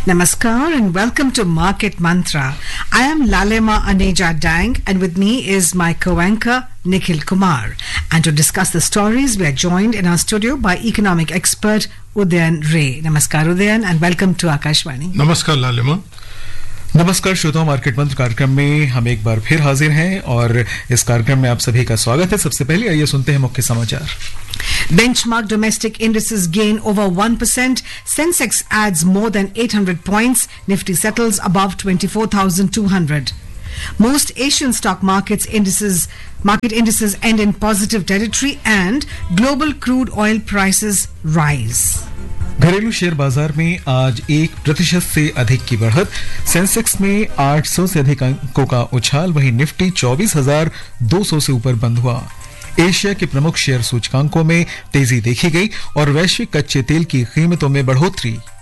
Namaskar and welcome to Market Mantra. I am Lalema Aneja Dang and with me is my co-anchor Nikhil Kumar. And to discuss the stories, we are joined in our studio by economic expert Udayan Ray. Namaskar Udayan and welcome to Akashvani. Namaskar Lalema. नमस्कार श्रोताओं, market मंत्र कार्यक्रम में हम एक बार फिर हाजिर हैं और इस कार्यक्रम में आप सभी का स्वागत है। सबसे पहले आइए सुनते हैं मुख्य समाचार। Benchmark domestic indices gain over 1%. Sensex adds more than 800 points. Nifty settles above 24,200. Most Asian stock market indices end in positive territory and global crude oil prices rise. घरेलू शेयर बाजार में आज 1% से अधिक की बढ़त, सेंसेक्स में 800 से अधिक अंकों का उछाल, वहीं निफ्टी 24,200 से ऊपर बंद हुआ। एशिया के प्रमुख शेयर सूचकांकों में तेजी देखी गई और वैश्विक कच्चे तेल की कीमतों में बढ़ोतरी